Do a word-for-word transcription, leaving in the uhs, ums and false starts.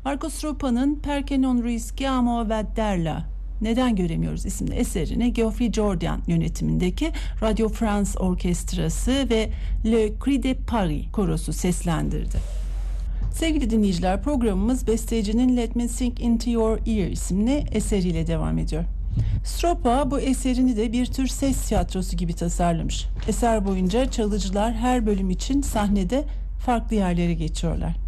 Marco Stropa'nın Perché non rischiamo vederla, Neden Göremiyoruz isimli eserini Geoffrey Jordan yönetimindeki Radio France Orkestrası ve Le Cri de Paris korosu seslendirdi. Sevgili dinleyiciler, programımız bestecinin Let Me Sink Into Your Ear isimli eseriyle devam ediyor. Stropa bu eserini de bir tür ses tiyatrosu gibi tasarlamış. Eser boyunca çalıcılar her bölüm için sahnede farklı yerlere geçiyorlar.